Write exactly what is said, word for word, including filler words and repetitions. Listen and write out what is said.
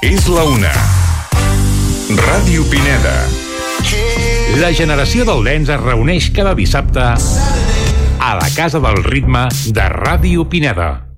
És la una. Ràdio Pineda. La generació del dance es reuneix cada dissabte a la Casa del Ritme de Ràdio Pineda.